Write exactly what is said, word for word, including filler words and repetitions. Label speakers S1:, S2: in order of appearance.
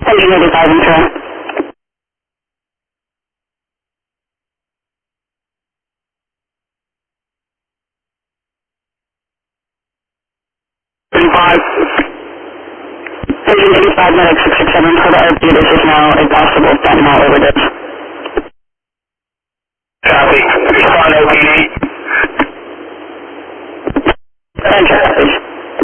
S1: Engine eighty-five in turn.
S2: eighty-five.
S1: Engine eighty-five, medic six six seven for the R P. This is now a possible Panama overdose.
S2: Copy. Respond O P D.